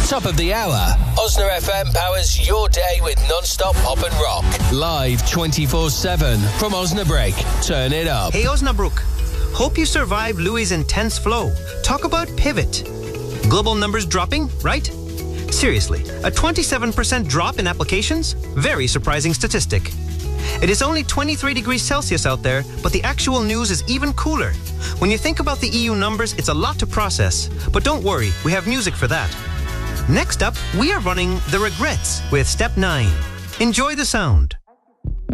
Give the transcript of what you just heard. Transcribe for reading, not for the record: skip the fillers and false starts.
Top of the hour, Osna FM powers your day with non-stop pop and rock. Live 24/7 from Osnabrück. Turn it up. Hey Osnabrück, hope you survived Louis' intense flow. Talk about pivot. Global numbers dropping, right? Seriously, a 27% drop in applications? Very surprising statistic. It is only 23 degrees Celsius out there, but the actual news is even cooler. When you think about the EU numbers, it's a lot to process. But don't worry, we have music for that. Next up, we are running The Regrets with Step 9. Enjoy the sound.